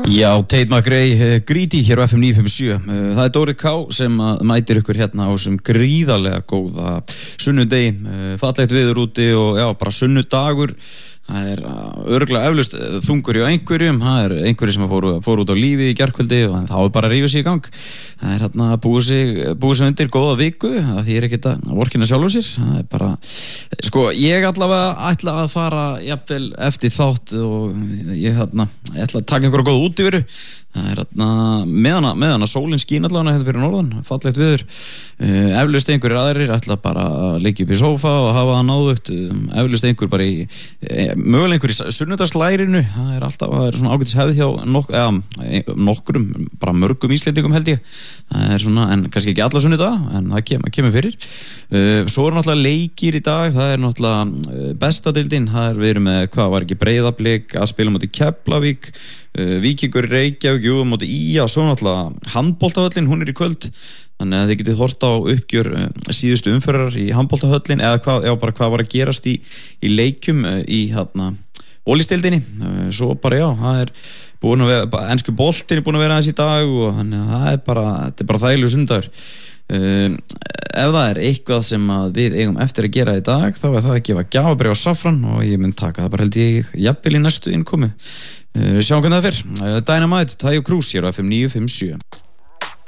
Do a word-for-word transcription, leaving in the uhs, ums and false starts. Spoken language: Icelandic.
Já, Tate McRae, Greedy hér á F M níu fimm sjö. Það er Dóri K sem mætir ykkur hérna á þessum gríðarlega góða sunnudegi. Fallegt veður úti og já, bara sunnudagur. Það er örugglega eflaust þungur hjá einhverjum. Það er einhverjir sem fóru, fóru út á lífi í gærkvöldi og þá er bara að rífa sig í gang. Það er hérna að búa sig, búa sig undir góða viku. Það þýðir ekkert að vorkenna sjálfur sér. Það er bara, sko, ég allavega ætla að fara jafnvel eftir þátt og ég hérna, ég ætla að taka einhverja góða útiveru. Það er hérna, meðan að, meðan að sólinn skín allavega hérna fyrir norðan, fallegt viður. Uh, eflaust einhverjir aðrir ætla bara að liggja upp í sófa og hafa það náðugt. Um, eflaust einhver bara í, e, mögulega einhver í sunnudagsslærinu. Það er alltaf, það er svona ágætis hefð hjá nok eða, nokkrum, bara mörgum Íslendingum held ég. Það er svona, en kannski ekki alla sunnudag, en það kemur, kemur fyrir. Uh, svo er náttúrulega leikir í dag, það er náttúrulega bestadeildin. Það er við erum með, hvað var ekki, Breiðablik að spila móti Keflavík. Uh, Víkingur Reykjavík, jú, móti Í A, svo náttúrulega handboltavöllin, hún er í kvöld, þannig að þið getið hort á uppgjör uh, síðustu umferðar í handboltavöllin eða hvað, já, bara hvað var að gerast í, í leikjum uh, í hérna Ólísdeildinni, uh, svo bara já, það er búin að vera, ensku boltin er búin að vera aðeins í dag og þannig að það er bara, þetta er bara þægilegur sunnudagur. Uh, ef það er eitthvað sem að við eigum eftir að gera í dag, þá er það að gefa gjafabréf á Safran og ég mun taka það bara held ég jafnvel í næstu innkomu. Uh, sjáum hvernig það fer. uh, Dynamite, Tayo Cruz hér á F M níu fimm sjö.